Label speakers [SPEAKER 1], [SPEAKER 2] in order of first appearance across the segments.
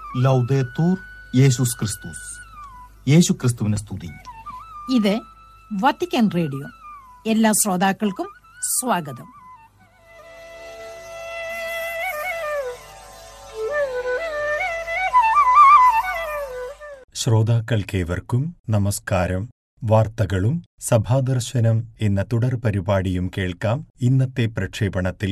[SPEAKER 1] ലൗദേത്തൂർ യേശുസ് ക്രിസ്തുസ്. യേശു ക്രിസ്തുവിനെ സ്തുതി.
[SPEAKER 2] ഇത് വത്തിക്കാൻ റേഡിയോ. എല്ലാ ശ്രോതാക്കൾക്കും സ്വാഗതം.
[SPEAKER 3] ശ്രോതാക്കൾക്കേവർക്കും നമസ്കാരം. വാർത്തകളും സഭാദർശനം എന്ന തുടർ പരിപാടിയും കേൾക്കാം. ഇന്നത്തെ പ്രക്ഷേപണത്തിൽ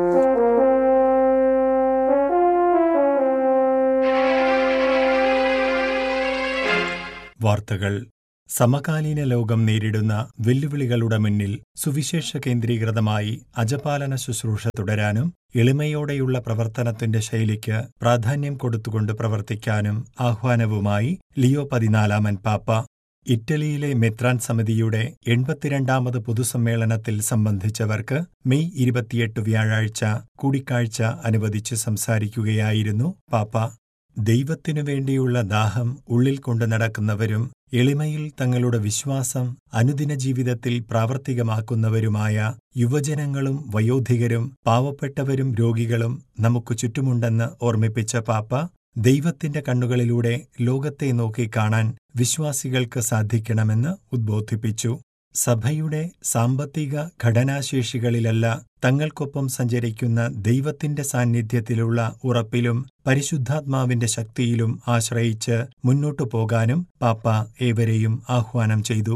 [SPEAKER 3] വാർത്തകൾ. സമകാലീന ലോകം നേരിടുന്ന വെല്ലുവിളികളുടെ മുന്നിൽ സുവിശേഷ കേന്ദ്രീകൃതമായി അജപാലന ശുശ്രൂഷ തുടരാനും എളിമയോടെയുള്ള പ്രവർത്തനത്തിന്റെ ശൈലിക്ക് പ്രാധാന്യം കൊടുത്തുകൊണ്ട് പ്രവർത്തിക്കാനും ആഹ്വാനവുമായി ലിയോ 14 പാപ്പ ഇറ്റലിയിലെ മെത്രാൻ സമിതിയുടെ 82ാമത് പൊതുസമ്മേളനത്തിൽ സംബന്ധിച്ചവർക്ക് മെയ് 28 വ്യാഴാഴ്ച കൂടിക്കാഴ്ച അനുവദിച്ച് സംസാരിക്കുകയായിരുന്നു പാപ്പ. ദൈവത്തിനു വേണ്ടിയുള്ള ദാഹം ഉള്ളിൽ കൊണ്ടു നടക്കുന്നവരും എളിമയിൽ തങ്ങളുടെ വിശ്വാസം അനുദിന ജീവിതത്തിൽ പ്രാവർത്തികമാക്കുന്നവരുമായ യുവജനങ്ങളും വയോധികരും പാവപ്പെട്ടവരും രോഗികളും നമുക്ക് ചുറ്റുമുണ്ടെന്ന് ഓർമ്മിപ്പിച്ച പാപ്പ, ദൈവത്തിന്റെ കണ്ണുകളിലൂടെ ലോകത്തെ നോക്കിക്കാണാൻ വിശ്വാസികൾക്ക് സാധിക്കണമെന്ന് ഉദ്ബോധിപ്പിച്ചു. സഭയുടെ സാമ്പത്തിക ഘടനാശേഷികളിലല്ല തങ്ങൾക്കൊപ്പം സഞ്ചരിക്കുന്ന ദൈവത്തിന്റെ സാന്നിധ്യത്തിലുള്ള ഉറപ്പിലും പരിശുദ്ധാത്മാവിന്റെ ശക്തിയിലും ആശ്രയിച്ച് മുന്നോട്ടു പോകാനും പാപ്പ ഏവരെയും ആഹ്വാനം ചെയ്തു.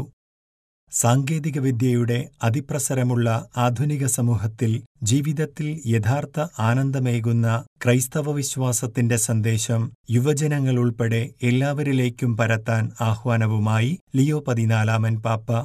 [SPEAKER 3] സാങ്കേതികവിദ്യയുടെ അതിപ്രസരമുള്ള ആധുനിക സമൂഹത്തിൽ ജീവിതത്തിൽ യഥാർത്ഥ ആനന്ദമേകുന്ന ക്രൈസ്തവ വിശ്വാസത്തിന്റെ സന്ദേശം യുവജനങ്ങളുൾപ്പെടെ എല്ലാവരിലേക്കും പരത്താൻ ആഹ്വാനവുമായി ലിയോ 14 പാപ്പ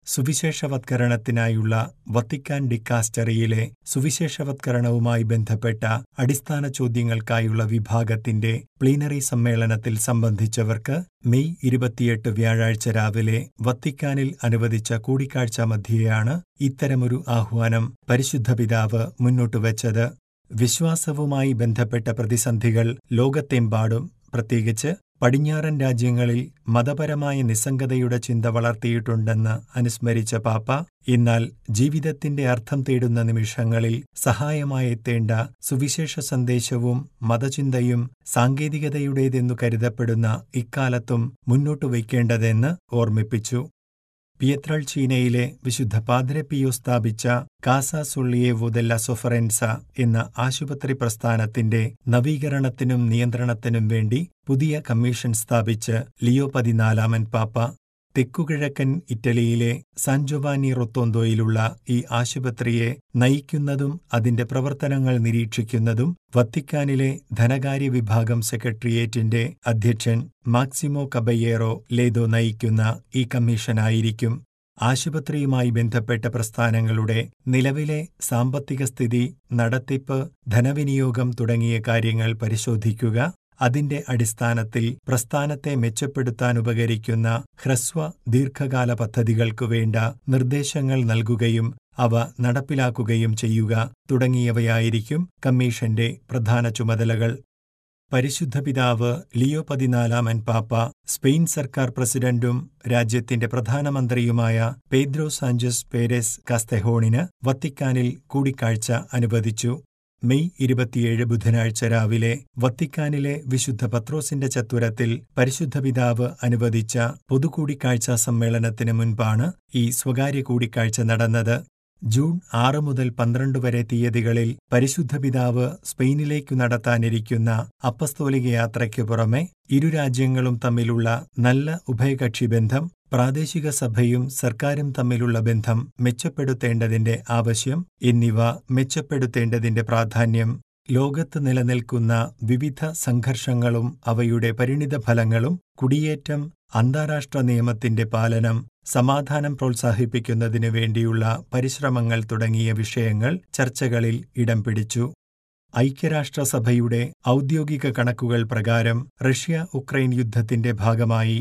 [SPEAKER 3] സുവിശേഷവത്കരണത്തിനായുള്ള വത്തിക്കാൻ ഡിക്കാസ്റ്ററിയിലെ സുവിശേഷവത്കരണവുമായി ബന്ധപ്പെട്ട അടിസ്ഥാന ചോദ്യങ്ങൾക്കായുള്ള വിഭാഗത്തിന്റെ പ്ലീനറി സമ്മേളനത്തിൽ സംബന്ധിച്ചവർക്ക് മെയ് 28 വ്യാഴാഴ്ച രാവിലെ വത്തിക്കാനിൽ അനുവദിച്ച കൂടിക്കാഴ്ച മധ്യേയാണ് ഇത്തരമൊരു ആഹ്വാനം പരിശുദ്ധ പിതാവ് മുന്നോട്ടുവച്ചത്. വിശ്വാസവുമായി ബന്ധപ്പെട്ട പ്രതിസന്ധികൾ ലോകത്തെമ്പാടും, പ്രത്യേകിച്ച് പടിഞ്ഞാറൻ രാജ്യങ്ങളിൽ മതപരമായ നിസ്സംഗതയുടെ ചിന്ത വളർത്തിയിട്ടുണ്ടെന്ന് അനുസ്മരിച്ച പാപ്പ, എന്നാൽ ജീവിതത്തിന്റെ അർത്ഥം തേടുന്ന നിമിഷങ്ങളിൽ സഹായമായെത്തേണ്ട സുവിശേഷ സന്ദേശവും മതചിന്തയും സാങ്കേതികതയുടേതെന്നു കരുതപ്പെടുന്ന ഇക്കാലത്തും മുന്നോട്ടു വയ്ക്കേണ്ടതെന്ന് ഓർമ്മിപ്പിച്ചു. പിയത്രൾചീനയിലെ വിശുദ്ധ പാദ്രെ പിയോ സ്ഥാപിച്ച കാസ സുള്ളിയേവോ ദെല്ല സൊഫറൻസ എന്ന ആശുപത്രി പ്രസ്ഥാനത്തിന്റെ നവീകരണത്തിനും നിയന്ത്രണത്തിനും വേണ്ടി പുതിയ കമ്മീഷൻ സ്ഥാപിച്ച് ലിയോ 14 പാപ്പ തെക്കുകിഴക്കൻ ഇറ്റലിയിലെ സാൻ ജോവാനി റൊത്തോന്തോയിലുള്ള ഈ ആശുപത്രിയെ നയിക്കുന്നതും അതിന്റെ പ്രവർത്തനങ്ങൾ നിരീക്ഷിക്കുന്നതും വത്തിക്കാനിലെ ധനകാര്യ വിഭാഗം സെക്രട്ടേറിയറ്റിന്റെ അധ്യക്ഷൻ മാക്സിമോ കബയേറോ ലേദോ നയിക്കുന്ന ഈ കമ്മീഷനായിരിക്കും. ആശുപത്രിയുമായി ബന്ധപ്പെട്ട പ്രസ്ഥാനങ്ങളുടെ നിലവിലെ സാമ്പത്തിക സ്ഥിതി, നടത്തിപ്പ്, ധനവിനിയോഗം തുടങ്ങിയ കാര്യങ്ങൾ പരിശോധിക്കുക, അതിന്റെ അടിസ്ഥാനത്തിൽ പ്രസ്ഥാനത്തെ മെച്ചപ്പെടുത്താനുപകരിക്കുന്ന ഹ്രസ്വ ദീർഘകാല പദ്ധതികൾക്കു വേണ്ട നിർദ്ദേശങ്ങൾ നൽകുകയും അവ നടപ്പിലാക്കുകയും ചെയ്യുക തുടങ്ങിയവയായിരിക്കും കമ്മീഷന്റെ പ്രധാന ചുമതലകൾ. പരിശുദ്ധ പിതാവ് ലിയോ 14 പാപ്പ സ്പെയിൻ സർക്കാർ പ്രസിഡന്റും രാജ്യത്തിന്റെ പ്രധാനമന്ത്രിയുമായ പേദ്രോ സാഞ്ചസ് പേരെസ് കാസ്തെഹോണിന് വത്തിക്കാനിൽ കൂടിക്കാഴ്ച അനുവദിച്ചു. മെയ് 27 ബുധനാഴ്ച രാവിലെ വത്തിക്കാനിലെ വിശുദ്ധ പത്രോസിന്റെ ചത്വരത്തിൽ പരിശുദ്ധ പിതാവ് അനുവദിച്ച പൊതുകൂടിക്കാഴ്ചാ സമ്മേളനത്തിന് മുൻപാണ് ഈ സ്വകാര്യ കൂടിക്കാഴ്ച നടന്നത്. ജൂൺ 6 മുതൽ 12 വരെ തീയതികളിൽ പരിശുദ്ധ പിതാവ് സ്പെയിനിലേക്കു നടത്താനിരിക്കുന്ന അപ്പസ്തോലിക യാത്രയ്ക്കു പുറമെ ഇരു രാജ്യങ്ങളും തമ്മിലുള്ള നല്ല ഉഭയകക്ഷി ബന്ധം, പ്രാദേശിക സഭയും സർക്കാരും തമ്മിലുള്ള ബന്ധം മെച്ചപ്പെടുത്തേണ്ടതിന്റെ ആവശ്യം എന്നിവ മെച്ചപ്പെടുത്തേണ്ടതിന്റെ പ്രാധാന്യം, ലോകത്ത് നിലനിൽക്കുന്ന വിവിധ സംഘർഷങ്ങളും അവയുടെ പരിണിതഫലങ്ങളും, കുടിയേറ്റം, അന്താരാഷ്ട്ര നിയമത്തിന്റെ പാലനം, സമാധാനം പ്രോത്സാഹിപ്പിക്കുന്നതിനു വേണ്ടിയുള്ള പരിശ്രമങ്ങൾ തുടങ്ങിയ വിഷയങ്ങൾ ചർച്ചകളിൽ ഇടം പിടിച്ചു. ഐക്യരാഷ്ട്രസഭയുടെ ഔദ്യോഗിക കണക്കുകൾ പ്രകാരം റഷ്യ ഉക്രൈൻ യുദ്ധത്തിന്റെ ഭാഗമായി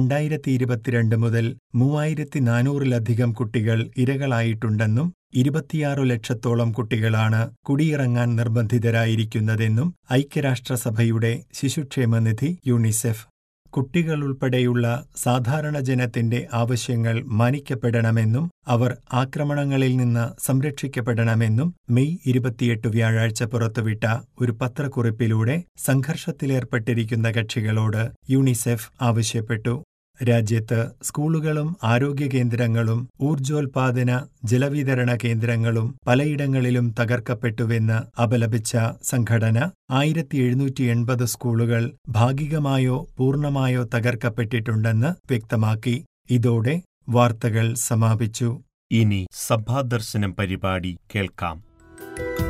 [SPEAKER 3] 2022 മുതൽ 3400-ലധികം കുട്ടികൾ ഇരകളായിട്ടുണ്ടെന്നും 26 ലക്ഷത്തോളം കുട്ടികളാണ് കുടിയിറങ്ങാൻ നിർബന്ധിതരായിരിക്കുന്നതെന്നും ഐക്യരാഷ്ട്രസഭയുടെ ശിശുക്ഷേമനിധി യുണിസെഫ് കുട്ടികളുൾപ്പെടെയുള്ള സാധാരണ ജനത്തിന്റെ ആവശ്യങ്ങൾ മാനിക്കപ്പെടണമെന്നും അവർ ആക്രമണങ്ങളിൽ നിന്ന് സംരക്ഷിക്കപ്പെടണമെന്നും മെയ് 28 വ്യാഴാഴ്ച പുറത്തുവിട്ട ഒരു പത്രക്കുറിപ്പിലൂടെ സംഘർഷത്തിലേർപ്പെട്ടിരിക്കുന്ന കക്ഷികളോട് യൂണിസെഫ് ആവശ്യപ്പെട്ടു. രാജ്യത്ത് സ്കൂളുകളും ആരോഗ്യകേന്ദ്രങ്ങളും ഊർജോൽപാദന ജലവിതരണ കേന്ദ്രങ്ങളും പലയിടങ്ങളിലും തകർക്കപ്പെട്ടുവെന്ന് അപലപിച്ച സംഘടന 1780 സ്കൂളുകൾ ഭാഗികമായോ പൂർണ്ണമായോ തകർക്കപ്പെട്ടിട്ടുണ്ടെന്ന് വ്യക്തമാക്കി. ഇതോടെ വാർത്തകൾ സമാപിച്ചു.
[SPEAKER 4] ഇനി സഭാദർശനം പരിപാടി കേൾക്കാം.